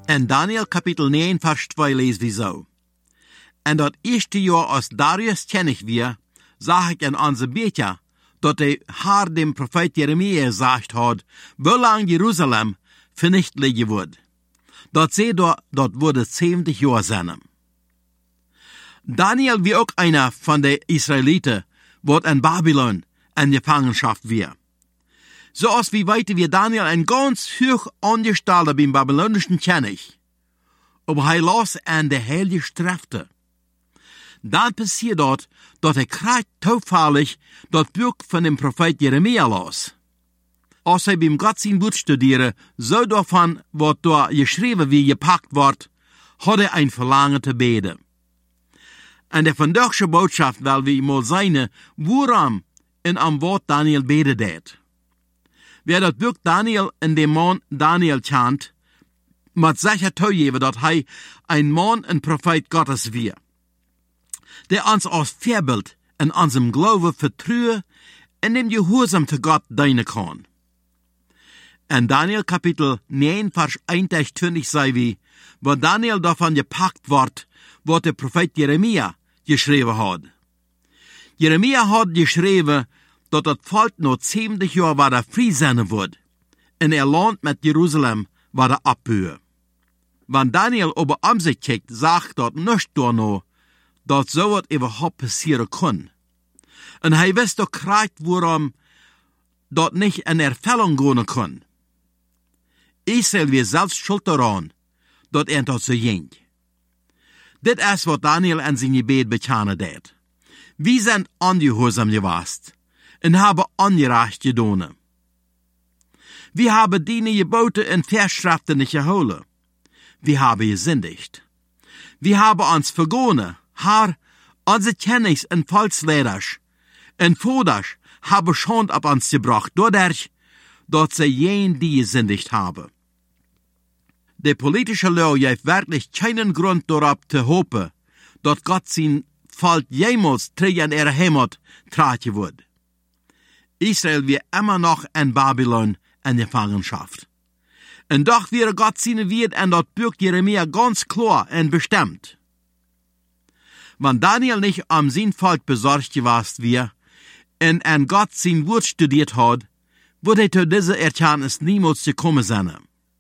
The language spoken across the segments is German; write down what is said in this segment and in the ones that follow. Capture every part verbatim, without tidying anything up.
In Daniel Kapitel neun, Vers zwei lesen wir so. En dat eerste jaar als Darius kennig weer, zag ik in onze Beter, dat hij haar dem Prophet Jeremia gesagt had, wie lang Jeruzalem vernichtlich wordt. Dat zei dat, dat wurde zeventig jaar zijn. Daniel wie ook einer van de Israëlieten, wat in Babylon in Gefangenschaft weer. Zoals wie weten wir Daniel ein ganz hoch angestellter beim babylonischen König. Aber hij las an der heilige Strafte. Dann passiert dort, dass er krijgt toevallig dat Buch von dem Prophet Jeremia las. Als hij beim Gott sein Buch studieren, so davon, wat da geschrieben wie gepackt wordt, hat er ein Verlangen te beten. En de vandaagse boodschap wil we mal zijn, waarom in am Wort Daniel beten deed. Wer dat Buch Daniel in dem Mann Daniel chant, moet sicher toegeven dat hij ein Mann en Prophet Gottes wie. Der uns als Vorbild in unserem Glauben vertrauen und dem Gehorsam zu Gott dienen kann. In Daniel Kapitel neun, Vers einundzwanzig sei wie, wo Daniel davon gepackt wird, was der Prophet Jeremia geschrieben hat. Jeremia hat geschrieben, dass das Volk noch zeventig Jahre wieder frei sein wird, und er Land mit Jerusalem wieder abhören. Wenn Daniel aber um sich kijkt, sagt dort nichts da noch, dat so wat überhaupt passieren kann. Und hij wist doch krijgt waarom dat nicht in Erfüllung gehen kann. Israel wir selbst schuld daran, dat er dat so ging. Dit is wat Daniel in zijn gebet bekennen deed. Wir sind ungehorsam gewesen und haben ungerecht gedaan. Wir haben die Gebote und Verschriften nicht geholt. Wir haben gesündigt. Wir haben uns vergonnen. Haar, onze kennis en volksleiders en voders hebben schand op ons gebracht, doordat dat ze geen die gesündigt hebben. De politische Leu heeft wirklich keinen Grund darauf te hopen, dat Gott zijn volk jemals terug in ihre Heimat tragen wird. Israel wird immer noch in Babylon in Gefangenschaft. En doch wird Gott zijn wird en dat Buch Jeremia ganz klar en bestimmt. Wenn Daniel nicht am sein Volk besorgt gewesen wäre und an Gott sein Wort studiert hat, würde er zu dieser Erkenntnis niemals gekommen sein.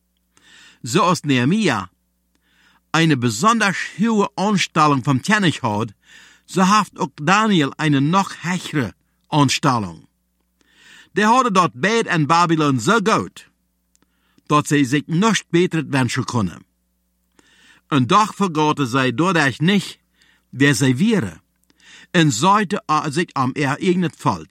So als Nehemia eine besonders hohe Anstellung vom König hat, so hat auch Daniel eine noch höhere Anstellung. Der hatte dort beid in Babylon so gut, dass sie sich nicht besser wünschen können. Und doch vergaten sie dadurch nicht, wer sie wäre, und sollte sich am ihr eigenes Volk.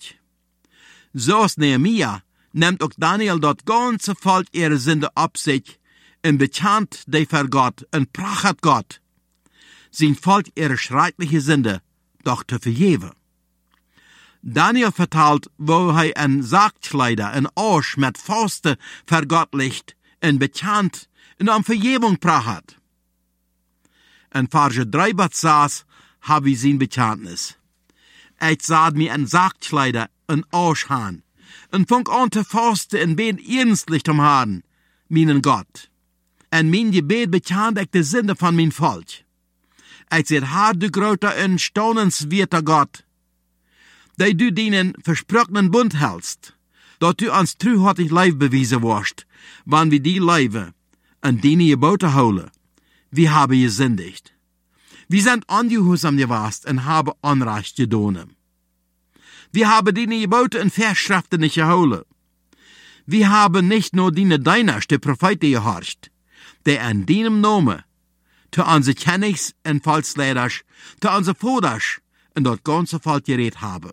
So als Nehemia nimmt auch Daniel das ganze Volk ihre Sünde ab sich und bekannt die für Gott und prachet Gott, sein Volk ihre schreckliche Sünde doch zu vergeben. Daniel vertelt, wo er ein Sargkleider und Arsch mit Fauste vergottlicht und bekannt und um Vergebung prachet. In Vers drei bis sechs habe ich sein Bekenntnis. Ich sah mir ein Sargkleider und Arsch an und fang an zu fasten und beten ernstlich zum Herrn, meinen Gott. En mein Gebet bekannt ich die Sünde von mein Volk. Ich seh, Herr, du großer und staunenswerter Gott, dass du deinen versprochenen Bund hältst, dass du uns treuhaftig Leib bewiesen wirst, wann wir die Leibe und deine Gebote holen. Wir haben gesündigt. Wir sind ungehorsam gewesen und haben Unrecht getan. Wir haben deine Gebote und Verschriften nicht geholt. Wir haben nicht nur deine Diener, die Propheten gehorcht, die in deinem Namen zu unseren Königs und Volksleiders, zu unseren Vaters und das ganze Volk geredet haben.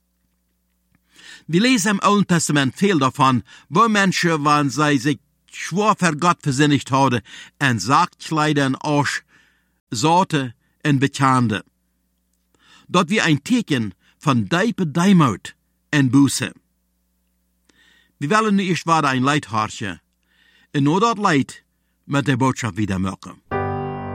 Wir lesen im Alten Testament viel davon, wo Menschen, wenn sie sich schwor für Gott versinnigt haben, und Sargkleider und Arsch, Sorte und Bekannte. Dort wie ein Teken von diepe Deimut und Buße. Wir wollen nu erst weiter ein Leid horchen, und nur dort Leid mit der Botschaft wieder machen.